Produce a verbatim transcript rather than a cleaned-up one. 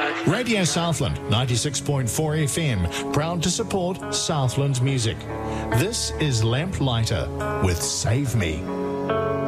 Radio Southland, ninety-six point four F M, proud to support Southland music. This is Lamplighter with Save Me.